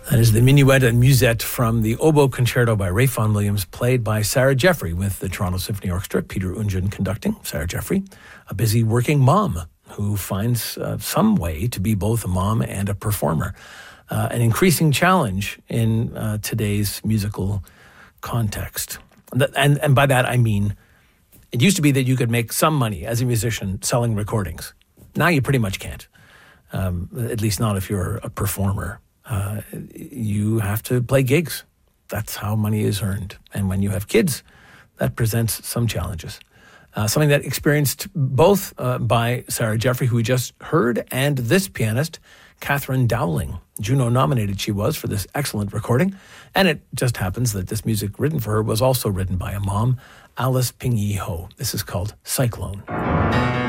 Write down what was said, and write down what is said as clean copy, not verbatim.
That is the minuet and musette from the Oboe Concerto by Ralph Vaughan Williams, played by Sarah Jeffrey with the Toronto Symphony Orchestra, Peter Unjun conducting. Sarah Jeffrey, a busy working mom who finds some way to be both a mom and a performer. An increasing challenge in today's musical context. And by that I mean, it used to be that you could make some money as a musician selling recordings. Now you pretty much can't, at least not if you're a performer. You have to play gigs. That's how money is earned. And when you have kids, that presents some challenges. Something that experienced both by Sarah Jeffrey, who we just heard, and this pianist, Catherine Dowling. Juno-nominated she was for this excellent recording. And it just happens that this music written for her was also written by a mom, Alice Ping Yee Ho. This is called Cyclone.